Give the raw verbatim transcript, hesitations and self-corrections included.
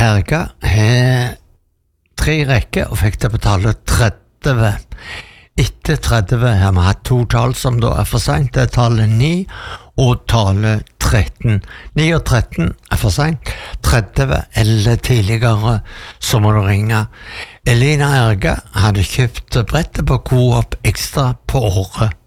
Erga har tre rekker og fikk til å betale tretti. Etter tretti har vi hatt to tall som da er for sent. Det er tallet ni og tallet tretten. ni og tretten er for sent. tretti eller tidligere, så må du ringe. Elina Erga hadde kjøpt brettet på Coop Extra på Åre.